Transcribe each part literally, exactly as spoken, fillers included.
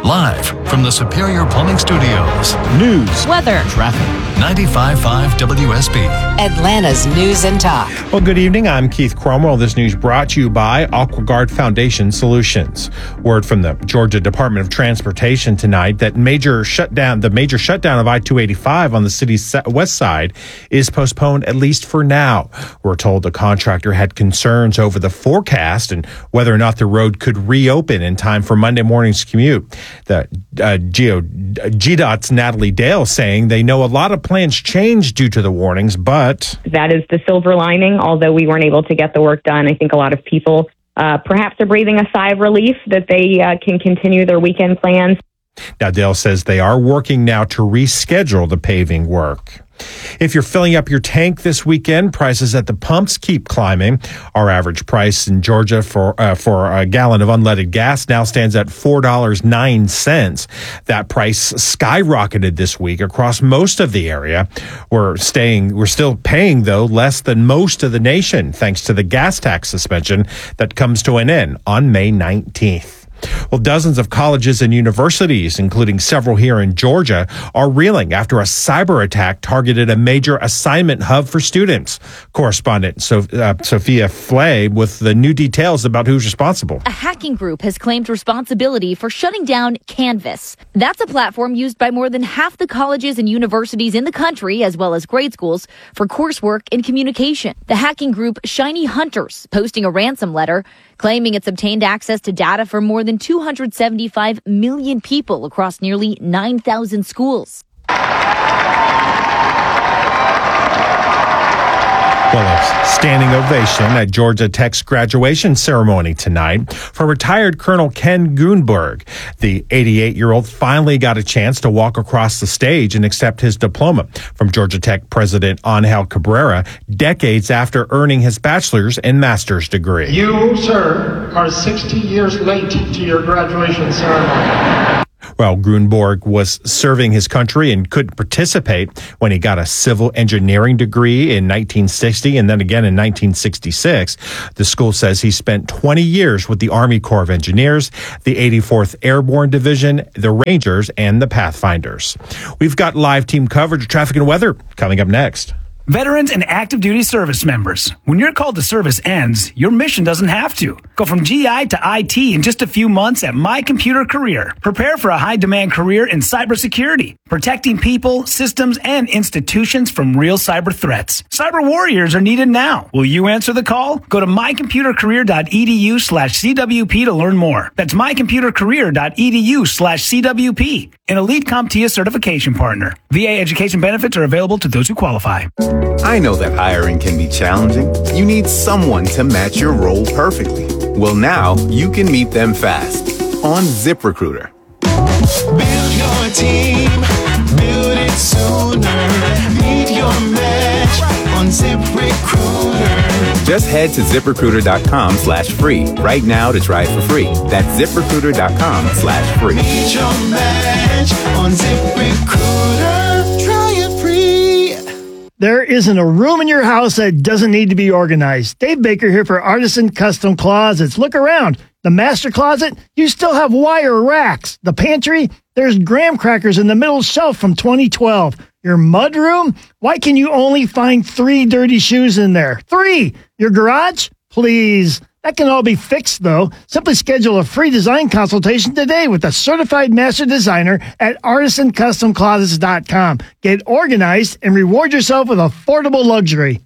Live from the Superior Plumbing Studios. News, weather, traffic. ninety-five point five W S B. Atlanta's News and Talk. Well, good evening. I'm Keith Cromwell. This news brought to you by AquaGuard Foundation Solutions. Word from the Georgia Department of Transportation tonight that major shutdown, the major shutdown of I two eighty-five on the city's west side is postponed at least for now. We're told the contractor had concerns over the forecast and whether or not the road could reopen in time for Monday morning's commute. The uh, Geo, G DOT's Natalie Dale saying they know a lot of plans changed due to the warnings, but that is the silver lining. Although we weren't able to get the work done, I think a lot of people uh, perhaps are breathing a sigh of relief that they uh, can continue their weekend plans. Now, Dale says they are working now to reschedule the paving work. If you're filling up your tank this weekend, prices at the pumps keep climbing. Our average price in Georgia for uh, for a gallon of unleaded gas now stands at four dollars and nine cents. That price skyrocketed this week across most of the area. We're staying, we're still paying, though, less than most of the nation, thanks to the gas tax suspension that comes to an end on May nineteenth. Well, dozens of colleges and universities, including several here in Georgia, are reeling after a cyber attack targeted a major assignment hub for students. Correspondent so, uh, Sophia Flay with the new details about who's responsible. A hacking group has claimed responsibility for shutting down Canvas. That's a platform used by more than half the colleges and universities in the country, as well as grade schools, for coursework in communication. The hacking group Shiny Hunters posting a ransom letter claiming it's obtained access to data for more than two hundred seventy-five million people across nearly nine thousand schools. Well, a standing ovation at Georgia Tech's graduation ceremony tonight for retired Colonel Ken Goonberg. The eighty-eight-year-old finally got a chance to walk across the stage and accept his diploma from Georgia Tech President Angel Cabrera decades after earning his bachelor's and master's degree. You, sir, are sixty years late to your graduation ceremony. Well, Grunborg was serving his country and couldn't participate when he got a civil engineering degree in nineteen sixty and then again in nineteen sixty-six. The school says he spent twenty years with the Army Corps of Engineers, the eighty-fourth Airborne Division, the Rangers, and the Pathfinders. We've got live team coverage of traffic and weather coming up next. Veterans and active duty service members, when your call to service ends, your mission doesn't have to. Go from G I to I T in just a few months at My Computer Career. Prepare for a high-demand career in cybersecurity, protecting people, systems, and institutions from real cyber threats. Cyber warriors are needed now. Will you answer the call? Go to mycomputercareer.edu slash CWP to learn more. That's mycomputercareer.edu slash CWP. An Elite CompTIA certification partner. V A education benefits are available to those who qualify. I know that hiring can be challenging. You need someone to match your role perfectly. Well, now you can meet them fast on ZipRecruiter. Build your team, build it sooner. Meet your match on ZipRecruiter. Just head to ZipRecruiter.com slash free right now to try it for free. That's ZipRecruiter.com slash free. Meet your match on ZipRecruiter. Try it free. There isn't a room in your house that doesn't need to be organized. Dave Baker here for Artisan Custom Closets. Look around. The master closet, you still have wire racks. The pantry, there's graham crackers in the middle shelf from twenty twelve. Your mud room, why can you only find three dirty shoes in there? Three! Your garage? Please. That can all be fixed, though. Simply schedule a free design consultation today with a certified master designer at artisan custom closets dot com. Get organized and reward yourself with affordable luxury.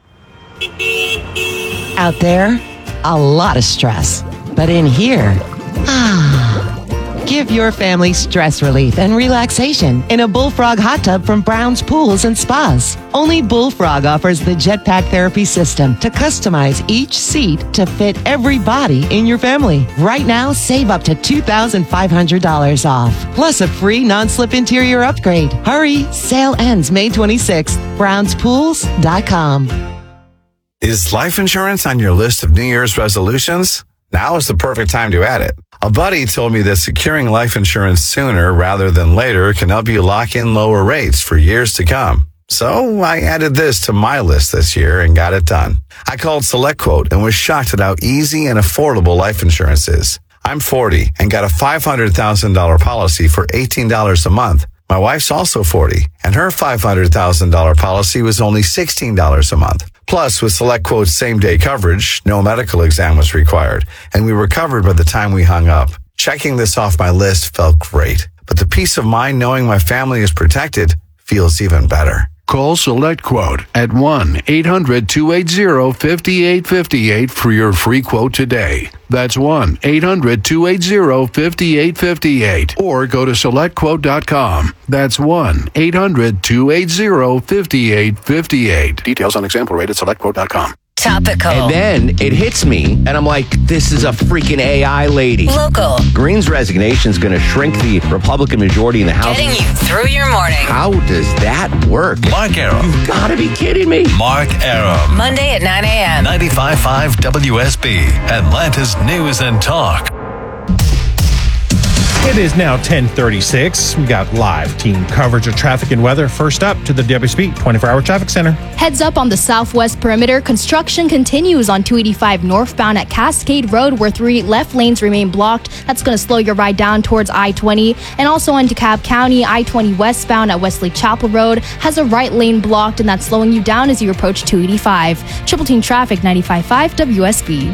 Out there, a lot of stress. But in here, ah, give your family stress relief and relaxation in a Bullfrog hot tub from Brown's Pools and Spas. Only Bullfrog offers the Jetpack Therapy System to customize each seat to fit every body in your family. Right now, save up to two thousand five hundred dollars off, plus a free non-slip interior upgrade. Hurry, sale ends May twenty-sixth. browns pools dot com. Is life insurance on your list of New Year's resolutions? Now is the perfect time to add it. A buddy told me that securing life insurance sooner rather than later can help you lock in lower rates for years to come. So I added this to my list this year and got it done. I called SelectQuote and was shocked at how easy and affordable life insurance is. I'm forty and got a five hundred thousand dollars policy for eighteen dollars a month. My wife's also forty, and her five hundred thousand dollars policy was only sixteen dollars a month. Plus, with SelectQuote's same-day coverage, no medical exam was required, and we were covered by the time we hung up. Checking this off my list felt great, but the peace of mind knowing my family is protected feels even better. Call SelectQuote at one eight hundred two eight zero five eight five eight for your free quote today. That's one eight hundred two eight zero five eight five eight. Or go to select quote dot com. That's one eight hundred two eight zero five eight five eight. Details on example rate at select quote dot com. Topical. And then it hits me, and I'm like, this is a freaking A I lady. Local. Green's resignation is going to shrink the Republican majority in the House. Getting you through your morning. How does that work? Mark Arum. You've got to be kidding me. Mark Arum. Monday at nine a.m. ninety-five point five W S B, Atlanta's News and Talk. It is now ten thirty-six. We got live team coverage of traffic and weather. First up to the W S B twenty-four hour Traffic Center. Heads up on the southwest perimeter. Construction continues on two eighty-five northbound at Cascade Road, where three left lanes remain blocked. That's going to slow your ride down towards I twenty. And also in DeKalb County, I twenty westbound at Wesley Chapel Road has a right lane blocked, and that's slowing you down as you approach two eighty-five. Triple Team Traffic, ninety-five point five W S B.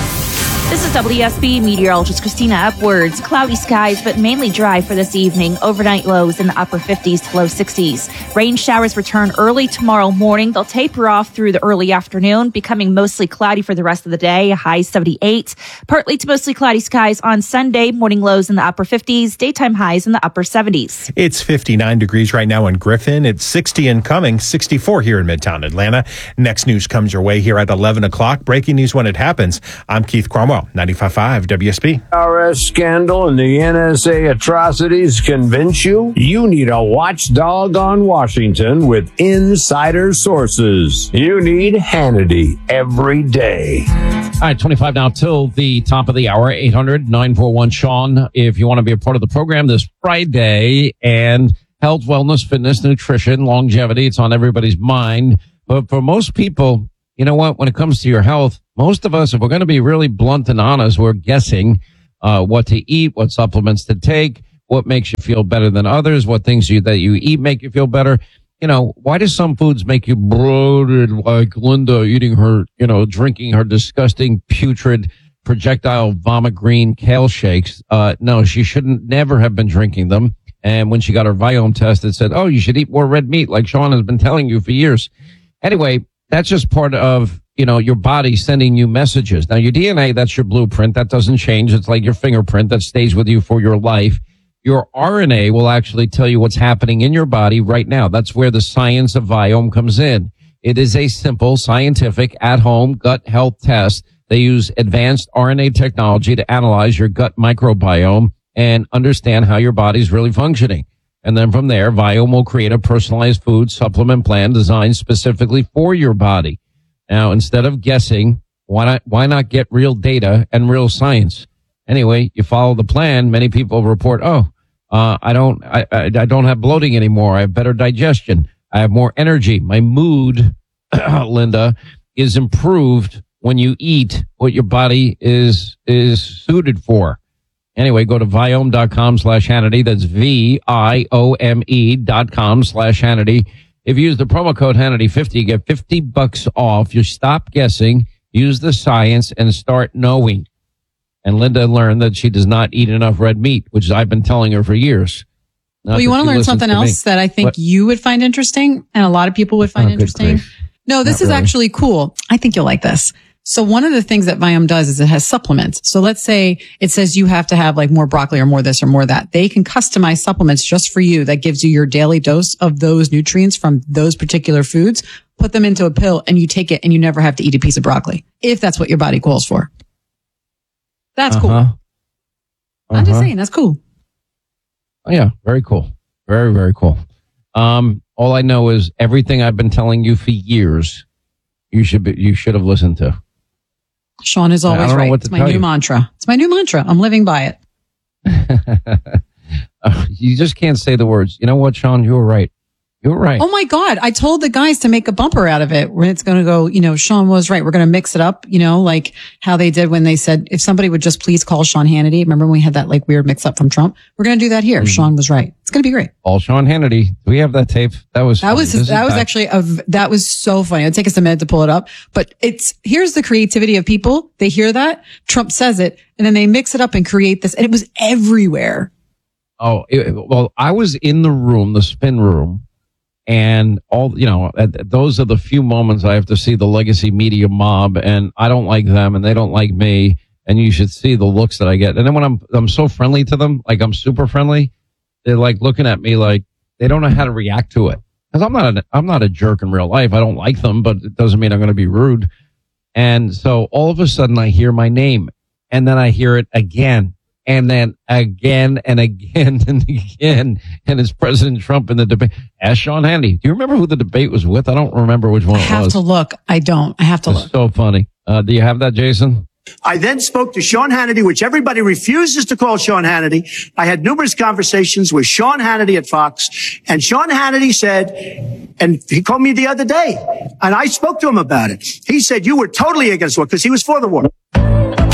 This is W S B meteorologist Christina Upwards. Cloudy skies, but mainly dry for this evening. Overnight lows in the upper fifties to low sixties. Rain showers return early tomorrow morning. They'll taper off through the early afternoon, becoming mostly cloudy for the rest of the day. High seventy-eight. Partly to mostly cloudy skies on Sunday. Morning lows in the upper fifties. Daytime highs in the upper seventies. It's fifty-nine degrees right now in Griffin. It's sixty incoming, sixty-four here in Midtown Atlanta. Next news comes your way here at eleven o'clock. Breaking news when it happens. I'm Keith Cromwell. ninety-five point five W S B. R S scandal and the N S A atrocities convince you? You need a watchdog on Washington with insider sources. You need Hannity every day. All right, twenty-five now till the top of the hour. eight hundred nine four one Sean if you want to be a part of the program this Friday. And health, wellness, fitness, nutrition, longevity, it's on everybody's mind. But for most people, you know what? When it comes to your health, most of us, if we're going to be really blunt and honest, we're guessing uh, what to eat, what supplements to take, what makes you feel better than others, what things you, that you eat make you feel better. You know, why do some foods make you bloated like Linda eating her, you know, drinking her disgusting, putrid, projectile vomit green kale shakes? Uh, no, she shouldn't never have been drinking them. And when she got her Viome test, it said, oh, you should eat more red meat like Sean has been telling you for years. Anyway, that's just part of, you know, your body sending you messages. Now, your D N A, that's your blueprint. That doesn't change. It's like your fingerprint that stays with you for your life. Your R N A will actually tell you what's happening in your body right now. That's where the science of Viome comes in. It is a simple, scientific, at-home gut health test. They use advanced R N A technology to analyze your gut microbiome and understand how your body's really functioning. And then from there, Viome will create a personalized food supplement plan designed specifically for your body. Now, instead of guessing, why not, why not get real data and real science? Anyway, you follow the plan. Many people report, oh, uh, I don't, I, I, I don't have bloating anymore. I have better digestion. I have more energy. My mood, Linda, is improved when you eat what your body is, is suited for. Anyway, go to Viome.com slash Hannity. That's V I O M E dot com slash Hannity. If you use the promo code Hannity fifty, you get fifty bucks off. You stop guessing, use the science, and start knowing. And Linda learned that she does not eat enough red meat, which I've been telling her for years. Not well, you want to learn something else that I think what? you would find interesting, and a lot of people would find oh, interesting. No, this not is really. actually cool. I think you'll like this. So one of the things that Viome does is it has supplements. So let's say it says you have to have like more broccoli or more this or more that. They can customize supplements just for you that gives you your daily dose of those nutrients from those particular foods, put them into a pill, and you take it and you never have to eat a piece of broccoli if that's what your body calls for. That's uh-huh. cool. Uh-huh. I'm just saying, that's cool. Oh, yeah, very cool. Very, very cool. Um, all I know is everything I've been telling you for years, you should be, you should have listened to. Sean is always right. It's my new you. mantra. It's my new mantra. I'm living by it. uh, you just can't say the words. You know what, Sean? You were right. You're right. Oh my God. I told the guys to make a bumper out of it when it's going to go, you know, Sean was right. We're going to mix it up, you know, like how they did when they said, if somebody would just please call Sean Hannity. Remember when we had that like weird mix up from Trump? We're going to do that here. Mm-hmm. Sean was right. It's going to be great. All Sean Hannity. Do we have that tape? That was, that funny. was, This that was back. actually a, that was so funny. It'll take us a minute to pull it up, but it's, here's the creativity of people. They hear that Trump says it and then they mix it up and create this. And it was everywhere. Oh, it, well, I was in the room, the spin room. And all, you know, those are the few moments I have to see the legacy media mob, and I don't like them and they don't like me. And you should see the looks that I get. And then when I'm, I'm so friendly to them, like I'm super friendly, they're like looking at me like they don't know how to react to it. Cause I'm not, a, I'm not a jerk in real life. I don't like them, but it doesn't mean I'm going to be rude. And so all of a sudden I hear my name and then I hear it again. And then again and again and again. And it's President Trump in the debate. Ask Sean Hannity. Do you remember who the debate was with? I don't remember which one I it have was. to look. I don't. I have to It's look. so funny. Uh, do you have that, Jason? I then spoke to Sean Hannity, which everybody refuses to call Sean Hannity. I had numerous conversations with Sean Hannity at Fox, and Sean Hannity said, and he called me the other day, and I spoke to him about it. He said, you were totally against war because he was for the war.